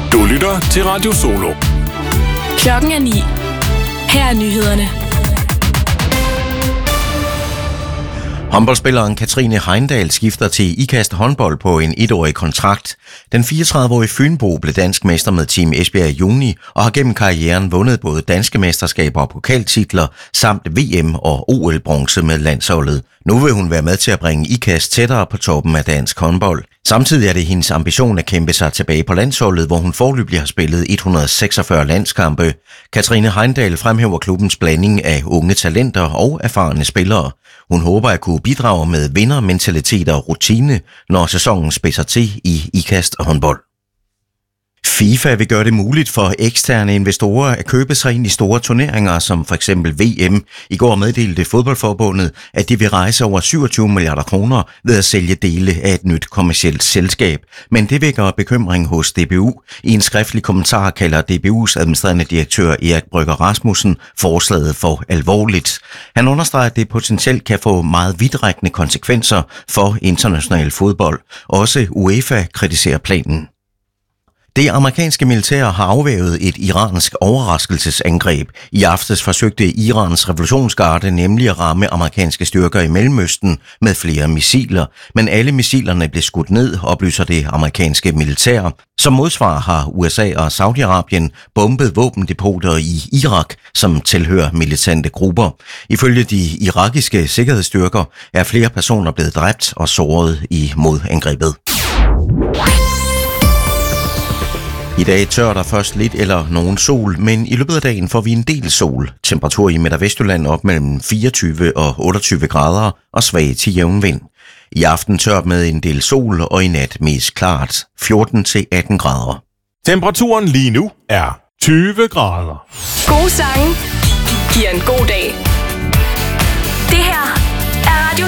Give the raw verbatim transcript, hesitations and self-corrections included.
Du lytter til Radio Solo. Klokken er ni. Her er nyhederne. Håndboldspilleren Katrine Heindal skifter til Ikast håndbold på en etårig kontrakt. Den fireogtredive-årige Fynbo blev dansk mester med Team Esbjerg i juni og har gennem karrieren vundet både danske mesterskaber og pokaltitler samt V M og O L-bronze med landsholdet. Nu vil hun være med til at bringe Ikast tættere på toppen af dansk håndbold. Samtidig er det hendes ambition at kæmpe sig tilbage på landsholdet, hvor hun foreløbig har spillet et hundrede og seksogfyrre landskampe. Katrine Heindal fremhæver klubbens blanding af unge talenter og erfarne spillere. Hun håber at kunne bidrage med vindermentalitet og rutine, når sæsonen spidser til i Ikast håndbold. FIFA vil gøre det muligt for eksterne investorer at købe sig ind i store turneringer, som for eksempel V M. I går meddelte fodboldforbundet, at de vil rejse over syvogtyve milliarder kroner ved at sælge dele af et nyt kommercielt selskab. Men det vækker bekymring hos D B U. I en skriftlig kommentar kalder D B U's administrerende direktør Erik Brygger Rasmussen forslaget for alvorligt. Han understreger, at det potentielt kan få meget vidtrækkende konsekvenser for international fodbold. Også UEFA kritiserer planen. Det amerikanske militær har afvævet et iransk overraskelsesangreb. I aftes forsøgte Irans revolutionsgarde nemlig at ramme amerikanske styrker i Mellemøsten med flere missiler, men alle missilerne blev skudt ned, oplyser det amerikanske militær. Som modsvar har U S A og Saudi-Arabien bombet våbendepoter i Irak, som tilhører militante grupper. Ifølge de irakiske sikkerhedsstyrker er flere personer blevet dræbt og såret i modangrebet. I dag tør der først lidt eller nogen sol, men i løbet af dagen får vi en del sol. Temperatur i Midt- og Vestjylland op mellem fireogtyve og otteogtyve grader og svag til jævn vind. I aften tørt med en del sol og i nat mest klart fjorten til atten grader. Temperaturen lige nu er tyve grader. Gode sange giver en god dag.